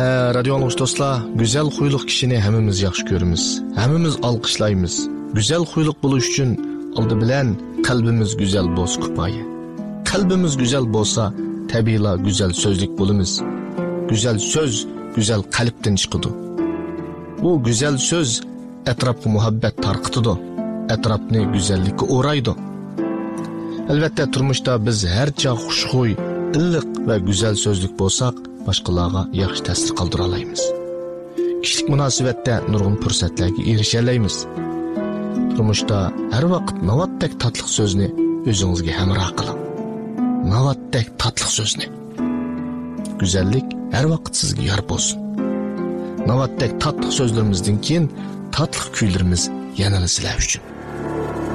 Radio anlıqç dostlar, güzel huyluq kişini hemimiz yaxşı görümüz. Hemimiz alqışlayımız. Güzel huyluq buluş üçün aldı bilen kalbimiz güzel boz kupayı. Kalbimiz güzel bolsa, tabiila güzel sözlük bulumuz. Güzel söz, güzel kalpten çıkıdı. Bu güzel söz etrafı muhabbet tarqıtıdı. Etrafını güzellikka o'raydı. Elbette turmuşda biz herça xushxuy, illiq ve güzel sözlük bolsak, başqalarga yaxshi ta'sir qaldira olamiz. Kişilik munosabatda nurg'un fursatlarga erisha olamiz. Turmushda har vaqt navatdek tatliq so'zni o'zingizga hamroh qiling. Navatdek tatliq so'zni. Güzellik har vaqt sizga yor bo'lsin. Navatdek tatliq so'zlarimizdan keyin tatliq kuylarimiz yanada sizlar uchun.